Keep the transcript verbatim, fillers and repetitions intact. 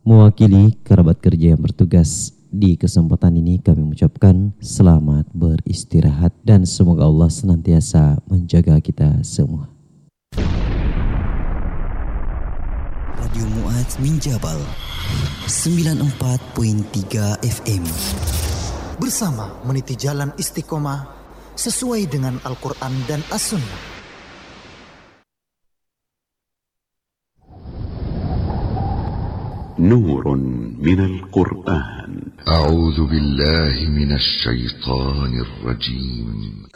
Mewakili kerabat kerja yang bertugas di kesempatan ini, kami mengucapkan selamat beristirahat dan semoga Allah senantiasa menjaga kita semua. Radio Mu'adz min Jabal sembilan puluh empat koma tiga F M. Bersama meniti jalan istiqomah sesuai dengan Al-Quran dan As-Sunnah. نور من القرآن. أعوذ بالله من الشيطان الرجيم.